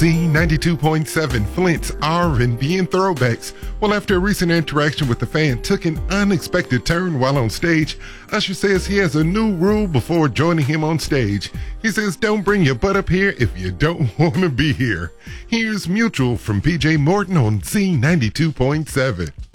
Z92.7 Flint's R&B and throwbacks. Well, after a recent interaction with the fan took an unexpected turn while on stage, Usher says he has a new rule before joining him on stage. He says, don't bring your butt up here if you don't want to be here. Here's Mutual from PJ Morton on Z92.7.